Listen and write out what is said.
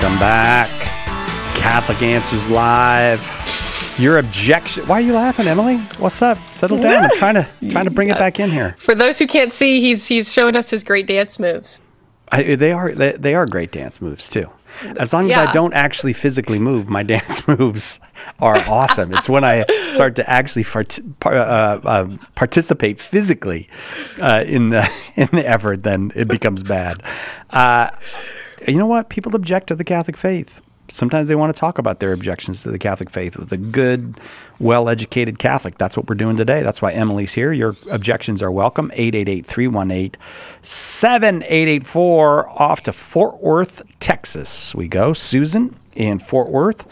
Welcome back. Catholic Answers Live. Your objection. Why are you laughing, Emily? What's up? Settle down. I'm trying to bring it back in here. For those who can't see, he's showing us his great dance moves. They are great dance moves too. As long as I don't actually physically move, my dance moves are awesome. It's when I start to actually participate physically in the effort, then it becomes bad. You know what? People object to the Catholic faith. Sometimes they want to talk about their objections to the Catholic faith with a good, well-educated Catholic. That's what we're doing today. That's why Emily's here. Your objections are welcome. 888-318-7884. Off to Fort Worth, Texas we go. Susan in Fort Worth.